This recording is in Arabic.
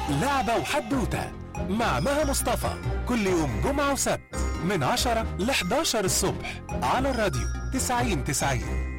لعبة وحدوتة مع مها مصطفى كل يوم جمعة وسبت من 10 ل 11 الصبح على الراديو 90 90.